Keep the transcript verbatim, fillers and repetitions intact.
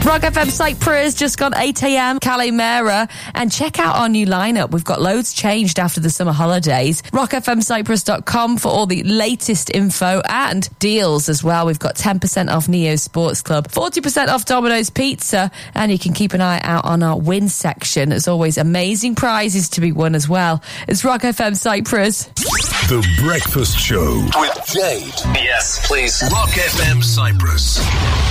Rock F M Cyprus, just gone eight a.m, Calimera, and check out our new lineup. We've got loads changed after the summer holidays. rock f m cyprus dot com for all the latest info and deals as well. We've got ten percent off Neo Sports Club, forty percent off Domino's Pizza, and you can keep an eye out on our win section. There's always amazing prizes to be won as well. It's Rock F M Cyprus. The Breakfast Show with Jade. Yes, please. Rock F M Cyprus.